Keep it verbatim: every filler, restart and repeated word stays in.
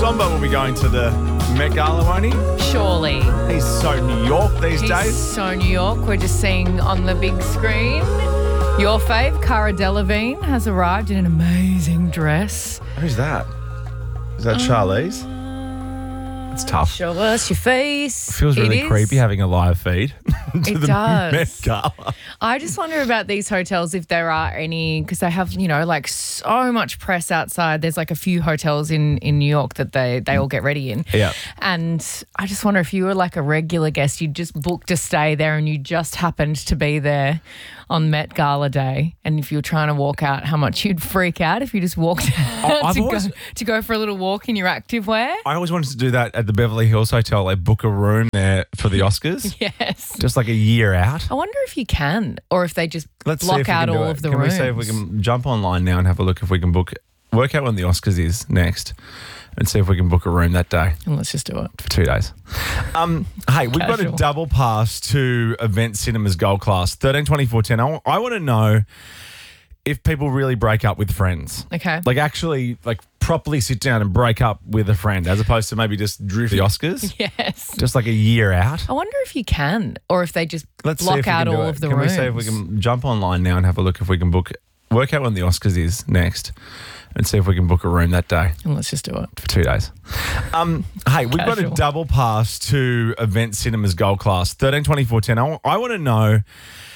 Sombo will be going to the Met Gala, won't he? Surely. He's so New York these He's days. so New York. We're just seeing on the big screen. Your fave, Cara Delevingne, has arrived in an amazing dress. Who's that? Is that Charlize? It's tough. Show us your face. Feels really It is. creepy having a live feed to It the does. Met Gala. I just wonder about these hotels, if there are any, because they have, you know, like so much press outside. There's like a few hotels in, in New York that they, they all get ready in. Yeah. And I just wonder if you were like a regular guest, you'd just booked to stay there and you just happened to be there on Met Gala day. And if you were trying to walk out, how much you'd freak out if you just walked out I've to, always- go, to go for a little walk in your activewear. I always wanted to do that at the Beverly Hills Hotel. They book a room there for the Oscars. Yes. Just like a year out. I wonder if you can, or if they just Let's see block if we out can do all it. of the can rooms. we see if we can jump online now and have a look if we can book, work out when the Oscars is next and see if we can book a room that day Well, let's just do it. for two days. Um, hey, we've got a Casual. double pass to Event Cinemas Gold Class, thirteen twenty-four ten. I, I want to know if people really break up with friends. Okay. Like actually like properly sit down and break up with a friend as opposed to maybe just drift the Oscars. Yes. Just like a year out. I wonder if you can, or if they just Let's see block if we out can do all it. of the Can rooms. we see if we can jump online now and have a look if we can book, work out when the Oscars is next and see if we can book a room that day Well, let's just do it. for two days. Um, hey, we've got a Casual. double pass to Event Cinemas Gold Class, thirteen twenty-four ten. I, I want to know